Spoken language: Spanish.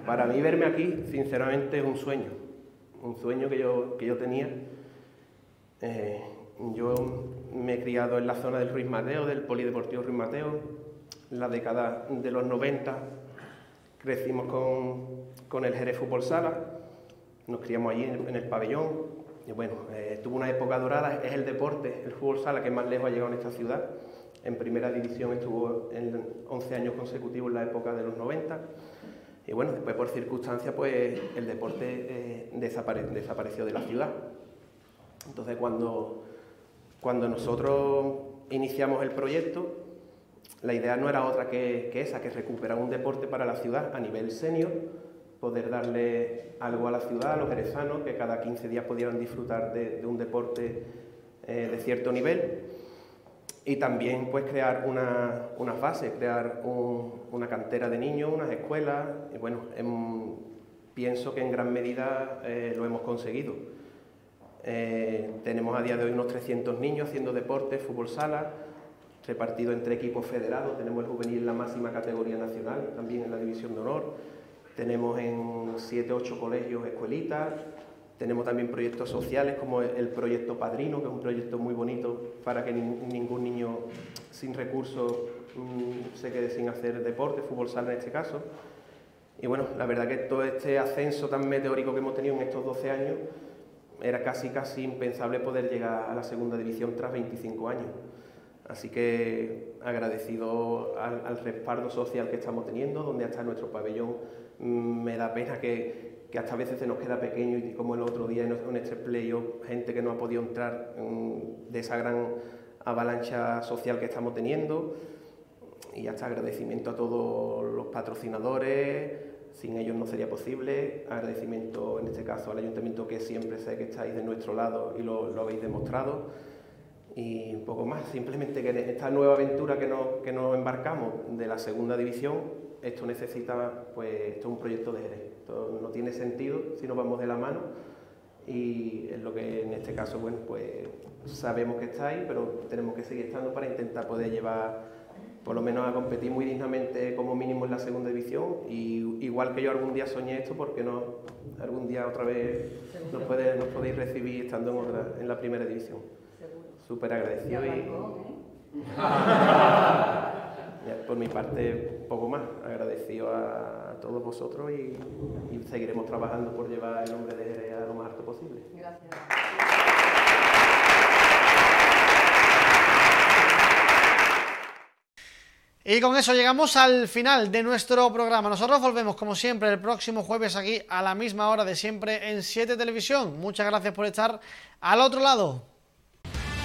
Para mí verme aquí, sinceramente, es un sueño que yo tenía. Yo me he criado en la zona del Ruiz Mateo, del Polideportivo Ruiz Mateo, en la década de los 90, crecimos con el Jerez Fútbol Sala, nos criamos allí en el pabellón, y bueno, tuvo una época dorada, es el deporte, el fútbol sala que más lejos ha llegado en esta ciudad. En primera división estuvo en 11 años consecutivos en la época de los 90, y bueno, después por circunstancias pues el deporte desapareció de la ciudad. Entonces cuando nosotros iniciamos el proyecto, la idea no era otra que esa, que recuperar un deporte para la ciudad a nivel senior, poder darle algo a la ciudad, a los jerezanos, que cada 15 días pudieran disfrutar de un deporte de cierto nivel, y también pues crear unas bases, crear una cantera de niños, unas escuelas, y bueno, pienso que en gran medida lo hemos conseguido. Tenemos a día de hoy unos 300 niños haciendo deporte, fútbol sala, repartido entre equipos federados. Tenemos el juvenil en la máxima categoría nacional, también en la división de honor. Tenemos en 7 o 8 colegios escuelitas. Tenemos también proyectos sociales como el proyecto Padrino, que es un proyecto muy bonito para que ningún niño sin recursos se quede sin hacer deporte, fútbol sala en este caso. Y bueno, la verdad que todo este ascenso tan meteórico que hemos tenido en estos 12 años, era casi impensable poder llegar a la segunda división tras 25 años. Así que agradecido al respaldo social que estamos teniendo, donde hasta nuestro pabellón me da pena que hasta a veces se nos queda pequeño, y como el otro día en este playoff, gente que no ha podido entrar de esa gran avalancha social que estamos teniendo. Y hasta agradecimiento a todos los patrocinadores, sin ellos no sería posible. Agradecimiento en este caso al ayuntamiento, que siempre sé que estáis de nuestro lado y lo habéis demostrado. Y un poco más, simplemente que en esta nueva aventura que nos embarcamos de la segunda división, esto necesita, pues esto es un proyecto de Jerez. Esto no tiene sentido si no vamos de la mano, y es lo que en este caso, bueno, pues sabemos que estáis, pero tenemos que seguir estando para intentar poder llevar, por lo menos a competir muy dignamente como mínimo en la segunda división. Y igual que yo algún día soñé esto, ¿por qué no algún día otra vez nos podéis recibir estando en la primera división? Súper agradecido por mi parte, poco más. Agradecido a todos vosotros, y seguiremos trabajando por llevar el nombre de Jerez a lo más alto posible. Gracias. Y con eso llegamos al final de nuestro programa. Nosotros volvemos, como siempre, el próximo jueves aquí a la misma hora de siempre en 7 Televisión. Muchas gracias por estar al otro lado.